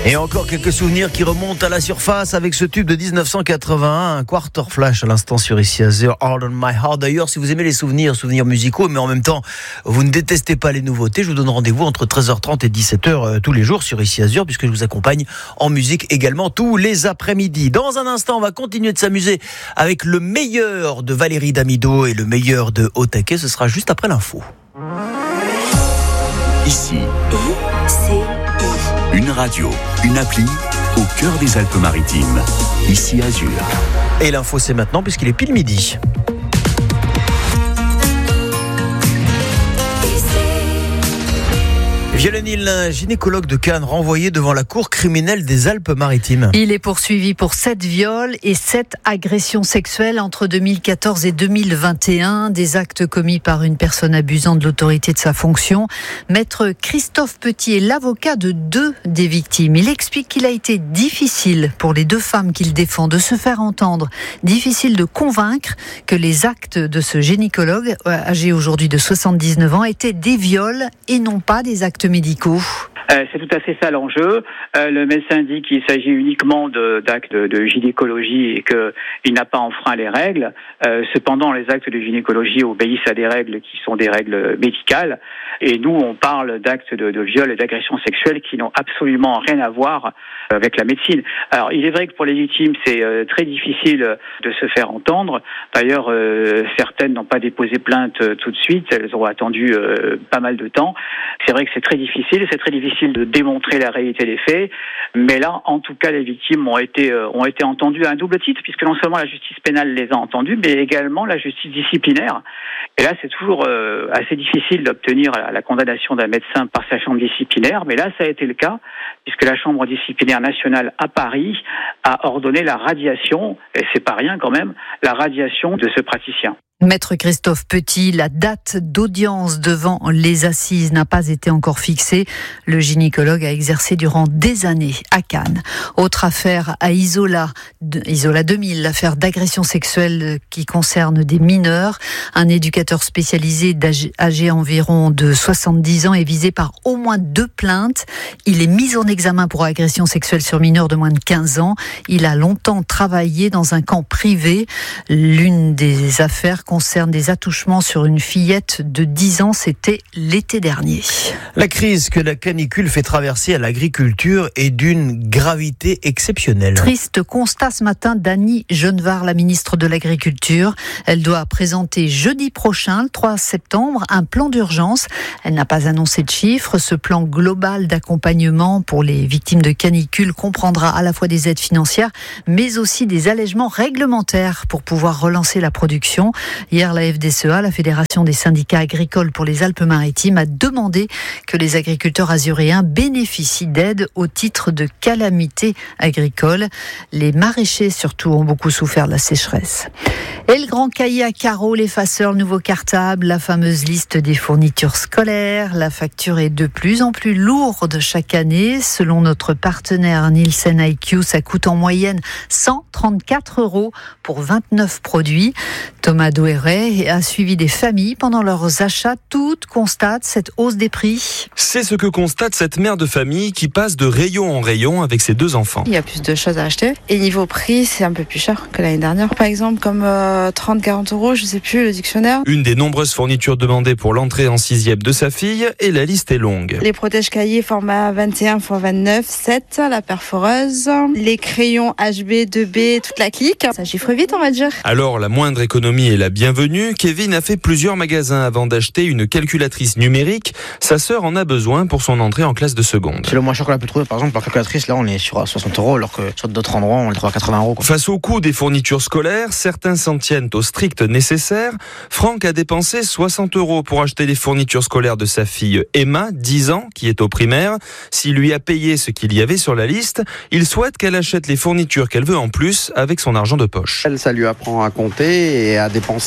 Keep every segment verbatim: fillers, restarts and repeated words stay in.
Et encore quelques souvenirs qui remontent à la surface avec ce tube de dix-neuf cent quatre-vingt-un, un quarter flash à l'instant sur Ici Azur, All on My Heart. D'ailleurs, si vous aimez les souvenirs, souvenirs musicaux, mais en même temps, vous ne détestez pas les nouveautés, je vous donne rendez-vous entre treize heures trente et dix-sept heures tous les jours sur Ici Azur, puisque je vous accompagne en musique également tous les après-midi. Dans un instant, on va continuer de s'amuser avec le meilleur de Valérie Damido et le meilleur de Au Taquet. Ce sera juste après l'info. Ici, I C I. une radio, une appli au cœur des Alpes-Maritimes. Ici Azur. Et l'info, c'est maintenant, puisqu'il est pile midi. Viollet-Nil, un gynécologue de Cannes renvoyé devant la cour criminelle des Alpes-Maritimes. Il est poursuivi pour sept viols et sept agressions sexuelles entre deux mille quatorze et deux mille vingt et un, des actes commis par une personne abusant de l'autorité de sa fonction. Maître Christophe Petit est l'avocat de deux des victimes. Il explique qu'il a été difficile pour les deux femmes qu'il défend de se faire entendre, difficile de convaincre que les actes de ce gynécologue, âgé aujourd'hui de soixante-dix-neuf ans, étaient des viols et non pas des actes médicaux. Euh, c'est tout à fait ça l'enjeu. Euh, le médecin dit qu'il s'agit uniquement de, d'actes de, de gynécologie et qu'il n'a pas enfreint les règles. Euh, cependant, les actes de gynécologie obéissent à des règles qui sont des règles médicales. Et nous, on parle d'actes de, de viol et d'agression sexuelle qui n'ont absolument rien à voir avec la médecine. Alors, il est vrai que pour les victimes, c'est euh, très difficile de se faire entendre. D'ailleurs, euh, certaines n'ont pas déposé plainte euh, tout de suite. Elles ont attendu euh, pas mal de temps. C'est vrai que c'est très difficile. C'est très difficile de démontrer la réalité des faits, mais là, en tout cas, les victimes ont été euh, ont été entendues à un double titre, puisque non seulement la justice pénale les a entendues, mais également la justice disciplinaire. Et là, c'est toujours euh, assez difficile d'obtenir la, la condamnation d'un médecin par sa chambre disciplinaire, mais là, ça a été le cas, puisque la chambre disciplinaire nationale à Paris a ordonné la radiation, et c'est pas rien quand même, la radiation de ce praticien. Maître Christophe Petit, la date d'audience devant les assises n'a pas été encore fixée. Le gynécologue a exercé durant des années à Cannes. Autre affaire à Isola, Isola deux mille, l'affaire d'agression sexuelle qui concerne des mineurs. Un éducateur spécialisé âgé environ de soixante-dix ans est visé par au moins deux plaintes. Il est mis en examen pour agression sexuelle sur mineurs de moins de quinze ans. Il a longtemps travaillé dans un camp privé. L'une des affaires concerne des attouchements sur une fillette de dix ans, c'était l'été dernier. La crise que la canicule fait traverser à l'agriculture est d'une gravité exceptionnelle. Triste constat ce matin d'Annie Genevard, la ministre de l'Agriculture. Elle doit présenter jeudi prochain, le trois septembre, un plan d'urgence. Elle n'a pas annoncé de chiffres. Ce plan global d'accompagnement pour les victimes de canicule comprendra à la fois des aides financières, mais aussi des allègements réglementaires pour pouvoir relancer la production. Hier, la F D S E A, la Fédération des syndicats agricoles pour les Alpes-Maritimes, a demandé que les agriculteurs azuréens bénéficient d'aides au titre de calamité agricole. Les maraîchers, surtout, ont beaucoup souffert de la sécheresse. Et le grand cahier à carreaux, l'effaceur, le nouveau cartable, la fameuse liste des fournitures scolaires. La facture est de plus en plus lourde chaque année. Selon notre partenaire Nielsen I Q, ça coûte en moyenne cent trente-quatre euros pour vingt-neuf produits. Thomas Douéret a suivi des familles pendant leurs achats. Toutes constatent cette hausse des prix. C'est ce que constate cette mère de famille qui passe de rayon en rayon avec ses deux enfants. Il y a plus de choses à acheter. Et niveau prix, c'est un peu plus cher que l'année dernière. Par exemple, comme euh, trente à quarante euros, je sais plus, le dictionnaire. Une des nombreuses fournitures demandées pour l'entrée en sixième de sa fille, et la liste est longue. Les protèges cahiers format vingt et un par vingt-neuf, sept, la perforeuse, les crayons H B, deux B, toute la clique. Ça chiffre vite, on va dire. Alors, la moindre économie est la bienvenue. Kevin a fait plusieurs magasins avant d'acheter une calculatrice numérique. Sa sœur en a besoin pour son entrée en classe de seconde. C'est le moins cher qu'on a pu trouver. Par exemple, la calculatrice, là, on est sur soixante euros, alors que sur d'autres endroits, on les trouve à quatre-vingts euros. Quoi. Face au coût des fournitures scolaires, certains s'en tiennent au strict nécessaire. Franck a dépensé soixante euros pour acheter les fournitures scolaires de sa fille Emma, dix ans, qui est au primaire. S'il lui a payé ce qu'il y avait sur la liste, il souhaite qu'elle achète les fournitures qu'elle veut en plus avec son argent de poche. Elle, ça lui apprend à compter et à dépenser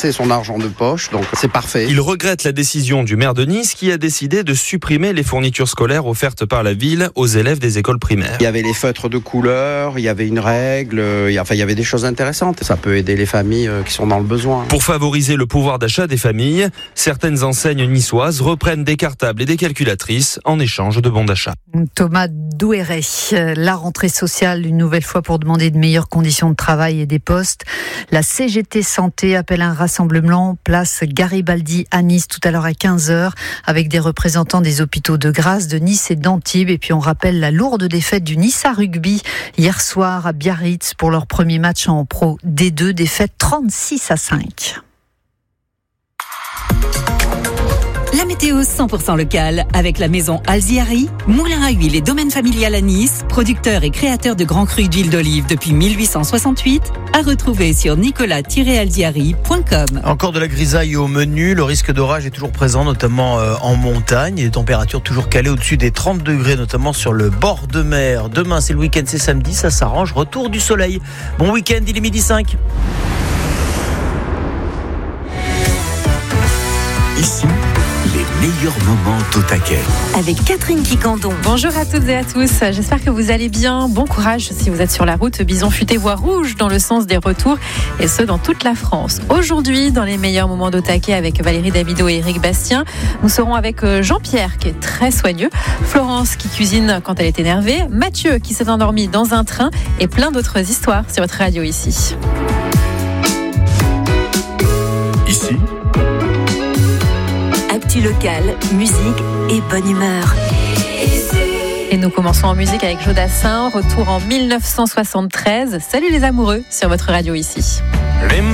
dépenser son argent de poche, donc c'est parfait. Il regrette la décision du maire de Nice qui a décidé de supprimer les fournitures scolaires offertes par la ville aux élèves des écoles primaires. Il y avait les feutres de couleur, il y avait une règle, il y, enfin, il y avait des choses intéressantes. Ça peut aider les familles qui sont dans le besoin. Pour favoriser le pouvoir d'achat des familles, certaines enseignes niçoises reprennent des cartables et des calculatrices en échange de bons d'achat. Thomas Douéret, la rentrée sociale une nouvelle fois pour demander de meilleures conditions de travail et des postes. La C G T Santé appelle un rassemblement place Garibaldi à Nice tout à l'heure à quinze heures avec des représentants des hôpitaux de Grasse, de Nice et d'Antibes. Et puis on rappelle la lourde défaite du Nice à rugby hier soir à Biarritz pour leur premier match en Pro D deux, défaite trente-six à cinq. La météo cent pour cent locale avec la maison Alziari, moulin à huile et domaine familial à Nice, producteur et créateur de grands crus d'huile d'olive depuis mille huit cent soixante-huit, à retrouver sur nicolas tiret alziari point com. Encore de la grisaille au menu, le risque d'orage est toujours présent, notamment euh, en montagne, et les températures toujours calées au-dessus des trente degrés, notamment sur le bord de mer. Demain c'est le week-end, c'est samedi, ça s'arrange, retour du soleil. Bon week-end, il est midi cinq. Ici, les meilleurs moments au taquet. Avec Catherine Quicandon. Bonjour à toutes et à tous, j'espère que vous allez bien. Bon courage si vous êtes sur la route. Bison futé voie rouge dans le sens des retours, et ce dans toute la France. Aujourd'hui, dans les meilleurs moments au taquet avec Valérie Davido et Éric Bastien, nous serons avec Jean-Pierre qui est très soigneux, Florence qui cuisine quand elle est énervée, Mathieu qui s'est endormi dans un train et plein d'autres histoires sur votre radio ici. Ici, Actu local, musique et bonne humeur. Et nous commençons en musique avec Jodassin, retour en mille neuf cent soixante-treize. Salut les amoureux sur votre radio ici.